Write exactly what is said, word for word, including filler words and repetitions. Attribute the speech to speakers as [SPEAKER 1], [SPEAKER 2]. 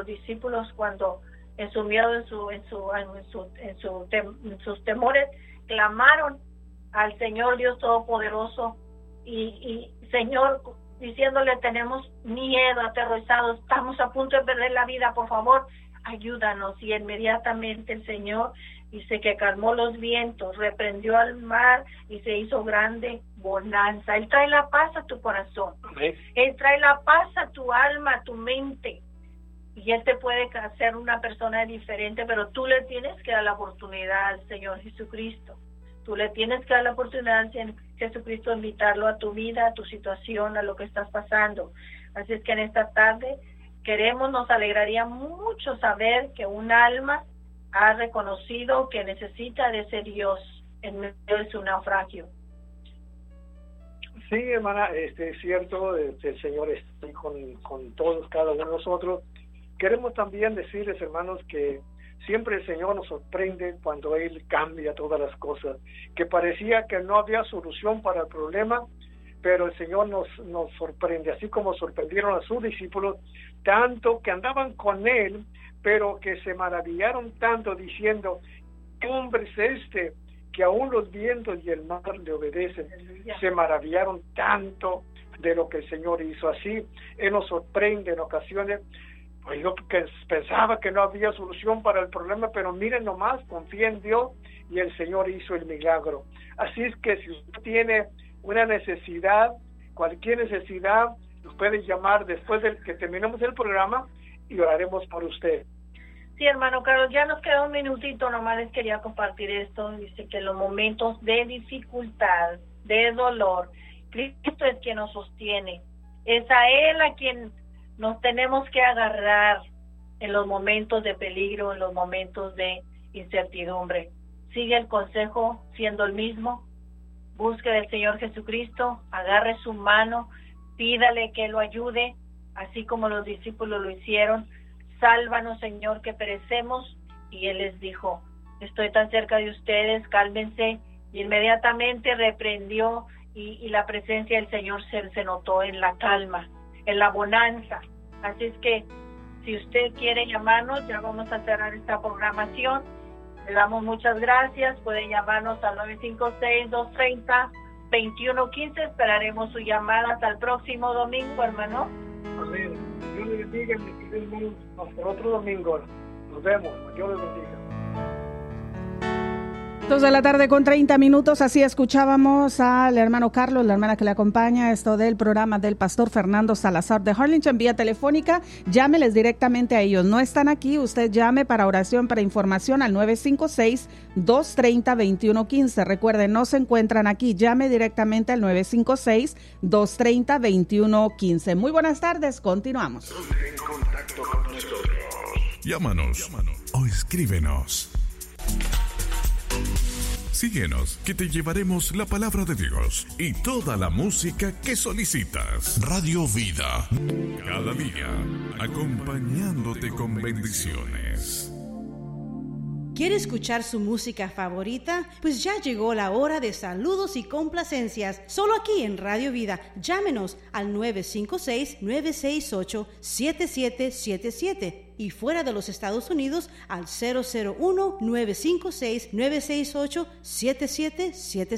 [SPEAKER 1] los discípulos cuando en su miedo, en su, en su, en su, en su tem, en sus temores, clamaron al Señor Dios Todopoderoso y, y Señor, diciéndole, tenemos miedo, aterrorizados, estamos a punto de perder la vida, por favor, ayúdanos. Y inmediatamente el Señor dice que calmó los vientos, reprendió al mar y se hizo grande bonanza. Él trae la paz a tu corazón. Amén. Él trae la paz a tu alma, a tu mente. Y Él te puede hacer una persona diferente, pero tú le tienes que dar la oportunidad al Señor Jesucristo. Tú le tienes que dar la oportunidad al Señor Jesucristo, invitarlo a tu vida, a tu situación, a lo que estás pasando. Así es que en esta tarde queremos, nos alegraría mucho saber que un alma ha reconocido que necesita de ese Dios en medio de su naufragio.
[SPEAKER 2] Sí, hermana, este, es cierto, este, el Señor está con, con todos, cada uno de nosotros. Queremos también decirles, hermanos, que siempre el Señor nos sorprende cuando Él cambia todas las cosas, que parecía que no había solución para el problema, pero el Señor nos, nos sorprende, así como sorprendieron a sus discípulos, tanto que andaban con Él, pero que se maravillaron tanto diciendo, ¿qué hombre es este? Que aún los vientos y el mar le obedecen. Se maravillaron tanto de lo que el Señor hizo. Así, Él nos sorprende en ocasiones. Pues yo que pensaba que no había solución para el problema, pero miren nomás, confía en Dios y el Señor hizo el milagro. Así es que si usted tiene una necesidad, cualquier necesidad, nos puede llamar después de que terminemos el programa y oraremos por usted.
[SPEAKER 1] Sí, hermano Carlos, ya nos queda un minutito, nomás les quería compartir esto. Dice que en los momentos de dificultad, de dolor, Cristo es quien nos sostiene. Es a Él a quien nos tenemos que agarrar en los momentos de peligro, en los momentos de incertidumbre. Sigue el consejo siendo el mismo. Busque del Señor Jesucristo, agarre su mano, pídale que lo ayude, así como los discípulos lo hicieron. Sálvanos, Señor, que perecemos. Y Él les dijo, estoy tan cerca de ustedes, cálmense. Y inmediatamente reprendió y, y la presencia del Señor se, se notó en la calma, en la bonanza. Así es que si usted quiere llamarnos, ya vamos a cerrar esta programación. Le damos muchas gracias. Puede llamarnos al nueve cinco seis, dos tres cero, dos uno uno cinco. Esperaremos su llamada hasta el próximo domingo, hermano.
[SPEAKER 2] Amén. Dios le bendiga, mis hermanos. Hasta otro domingo. Nos vemos. Dios le bendiga.
[SPEAKER 3] Dos de la tarde con treinta minutos, así escuchábamos al hermano Carlos, la hermana que le acompaña, esto del programa del pastor Fernando Salazar de Harlingen, vía telefónica. Llámeles directamente a ellos, no están aquí, usted llame para oración, para información al nueve cinco seis, dos tres cero, dos uno uno cinco. Recuerden, no se encuentran aquí, llame directamente al nueve cinco seis, dos tres cero, dos uno uno cinco. Muy buenas tardes, continuamos.
[SPEAKER 4] En contacto con nosotros. Llámanos, Llámanos. o escríbenos. Síguenos, que te llevaremos la palabra de Dios y toda la música que solicitas. Radio Vida, cada día, acompañándote con bendiciones.
[SPEAKER 5] ¿Quiere escuchar su música favorita? Pues ya llegó la hora de saludos y complacencias. Solo aquí en Radio Vida. Llámenos al nueve cinco seis, nueve seis ocho, siete siete siete siete y fuera de los Estados Unidos al cero cero uno, nueve cinco seis, nueve seis ocho, siete siete siete siete.